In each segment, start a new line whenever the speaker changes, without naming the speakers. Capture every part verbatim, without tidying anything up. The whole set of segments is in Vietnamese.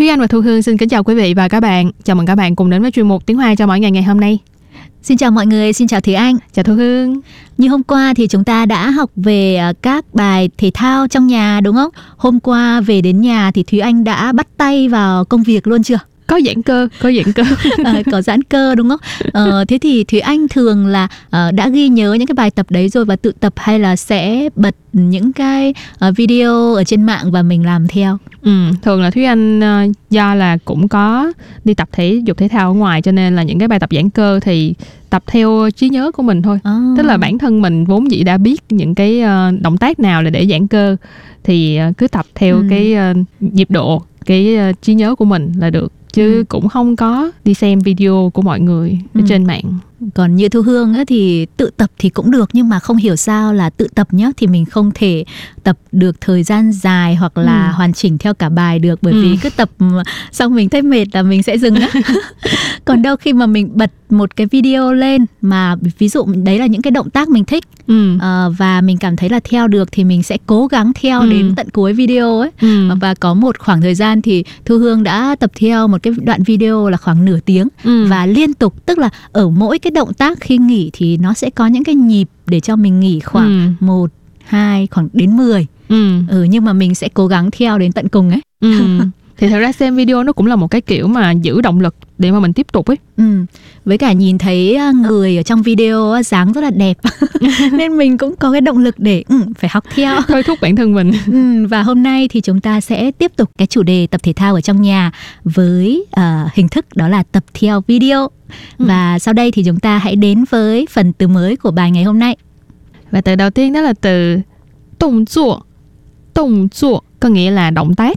Thúy Anh và Thu Hương xin kính chào quý vị và các bạn. Chào mừng các bạn cùng đến với chuyên mục Tiếng Hoa cho mỗi ngày ngày hôm nay.
Xin chào mọi người, xin chào Thúy Anh.
Chào Thu Hương.
Như hôm qua thì chúng ta đã học về các bài thể thao trong nhà đúng không? Hôm qua về đến nhà thì Thúy Anh đã bắt tay vào công việc luôn chưa?
Có giãn cơ, có giãn cơ.
à, Có giãn cơ đúng không? Ờ, thế thì Thúy Anh thường là uh, đã ghi nhớ những cái bài tập đấy rồi và tự tập, hay là sẽ bật những cái uh, video ở trên mạng và mình làm theo?
Ừ, thường là Thúy Anh uh, do là cũng có đi tập thể dục thể thao ở ngoài, cho nên là những cái bài tập giãn cơ thì tập theo trí nhớ của mình thôi. À. Tức là bản thân mình vốn dĩ đã biết những cái uh, động tác nào là để giãn cơ, thì uh, cứ tập theo ừ. cái uh, nhịp độ, cái uh, trí nhớ của mình là được. Chứ ừ. cũng không có đi xem video của mọi người ừ. trên mạng.
Còn như Thu Hương á, thì tự tập thì cũng được, nhưng mà không hiểu sao là tự tập nhá thì mình không thể tập được thời gian dài hoặc là ừ. hoàn chỉnh theo cả bài được. Bởi ừ. vì cứ tập xong mình thấy mệt là mình sẽ dừng á. Còn đâu khi mà mình bật một cái video lên mà ví dụ đấy là những cái động tác mình thích ừ. uh, và mình cảm thấy là theo được thì mình sẽ cố gắng theo ừ. đến tận cuối video ấy. ừ. Và có một khoảng thời gian thì Thu Hương đã tập theo một cái đoạn video là khoảng nửa tiếng ừ. và liên tục, tức là ở mỗi cái động tác khi nghỉ thì nó sẽ có những cái nhịp để cho mình nghỉ khoảng ừ. một, hai, khoảng đến mười. ừ. ừ Nhưng mà mình sẽ cố gắng theo đến tận cùng ấy.
ừ. Thì thật ra xem video nó cũng là một cái kiểu mà giữ động lực để mà mình tiếp tục ấy.
Ừ. Với cả nhìn thấy người ở trong video dáng rất là đẹp nên mình cũng có cái động lực để ừ, phải học theo,
thôi thúc bản thân mình.
ừ. Và hôm nay thì chúng ta sẽ tiếp tục cái chủ đề tập thể thao ở trong nhà với uh, hình thức đó là tập theo video. ừ. Và sau đây thì chúng ta hãy đến với phần từ mới của bài ngày hôm nay.
Và từ đầu tiên đó là từ động作. Động作có nghĩa là động tác.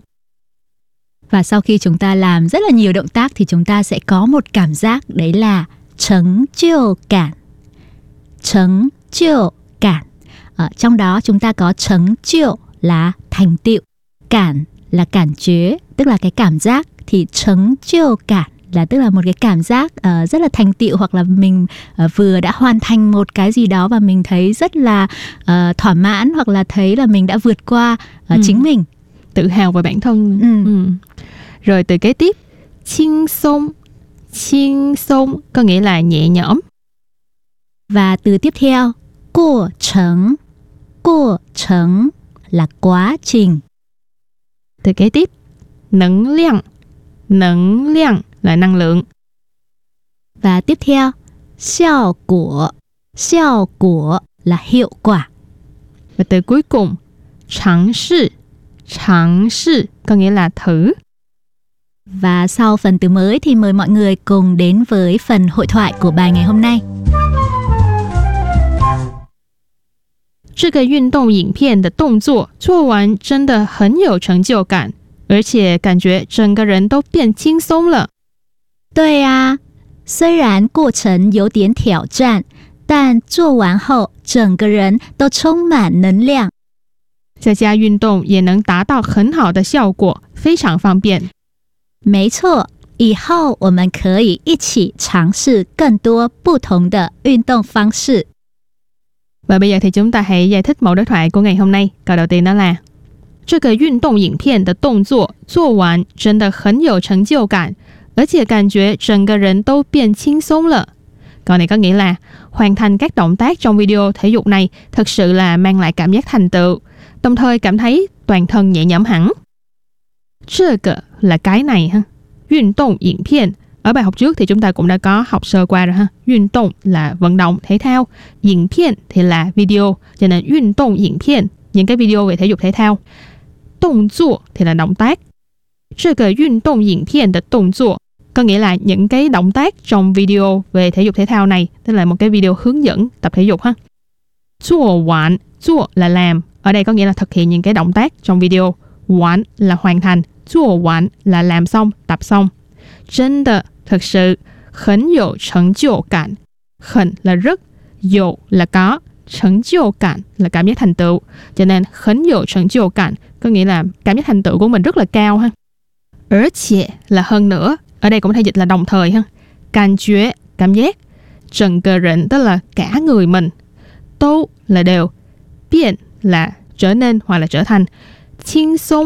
Và sau khi chúng ta làm rất là nhiều động tác thì chúng ta sẽ có một cảm giác, đấy là成就感. Thành tựu cảm. Ở trong đó chúng ta có thành tựu là thành tựu, cảm là cảm觉, tức là cái cảm giác, thì thành tựu cảm là tức là một cái cảm giác uh, rất là thành tựu, hoặc là mình uh, vừa đã hoàn thành một cái gì đó và mình thấy rất là uh, thỏa mãn, hoặc là thấy là mình đã vượt qua uh, ừ. chính mình.
Tự hào về bản thân. ừ. Ừ. Rồi từ kế tiếp,轻松.轻松có nghĩa là nhẹ nhõm.
Và từ tiếp theo, quá trình. Quá trình là quá trình.
Từ kế tiếp, năng lượng. Năng lượng là năng lượng.
Và tiếp theo, hiệu quả. Hiệu quả là hiệu quả.
Và từ cuối cùng,尝试.尝试có nghĩa là thử.
Và sau phần từ mới thì mời mọi người cùng đến với phần hội thoại của bài ngày hôm nay.
这个运动影片的动作做完真的很有成就感，而且感觉整个人都变轻松了。
对啊，虽然过程有点挑战，但做完后整个人都充满能量。
在家运动也能达到很好的效果，非常方便。
没错，以后我们可以一起尝试更多不同的运动方式。
Và bây giờ thì chúng ta hãy giải thích mẫu đối thoại của ngày hôm nay. Câu đầu tiên đó là 这个运动影片的动作做完真的很有成就感，而且感觉整个人都变轻松了。 Câu này có nghĩa là hoàn thành các động tác trong video thể dục này thực sự là mang lại cảm giác thành tựu, đồng thời cảm thấy toàn thân nhẹ nhõm hẳn. 这个 là cái này ha. 运动影片 ở bài học trước thì chúng ta cũng đã có học sơ qua rồi ha. 运动 là vận động, thể thao. 影片 thì là video, cho nên 运动影片 những cái video về thể dục thể thao. 动作 thì là động tác. 这个运动影片的动作 có nghĩa là những cái động tác trong video về thể dục thể thao này, tức là một cái video hướng dẫn tập thể dục ha. 做完 做 là làm, ở đây có nghĩa là thực hiện những cái động tác trong video. 完 là hoàn thành, 做完 là làm xong, tập xong. 真的 thực sự, 很有成就感, 很 là rất, 有 là có, 成就感 là cảm giác thành tựu, cho nên 很有成就感 có nghĩa là cảm giác thành tựu của mình rất là cao ha. 而且 là hơn nữa, ở đây cũng có thể dịch là đồng thời ha. 感觉 cảm giác, 整个人 tức là cả người mình, 都 là đều, 变 là trở nên hoặc là trở thành, 轻松